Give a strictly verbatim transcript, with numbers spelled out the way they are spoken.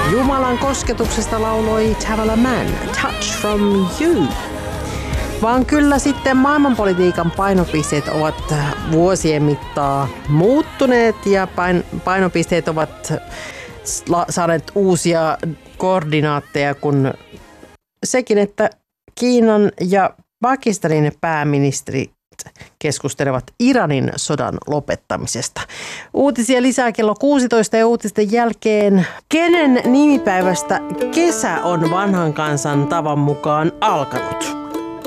Jumalan kosketuksesta lauloi Tavalla Man, Touch from You. Vaan kyllä sitten maailmanpolitiikan painopisteet ovat vuosien mittaan muuttuneet ja painopisteet ovat saaneet uusia koordinaatteja, kun sekin, että Kiinan ja Pakistanin pääministeri keskustelevat Iranin sodan lopettamisesta. Uutisia lisää kello kuusitoista ja uutisten jälkeen. Kenen nimipäivästä kesä on vanhan kansan tavan mukaan alkanut?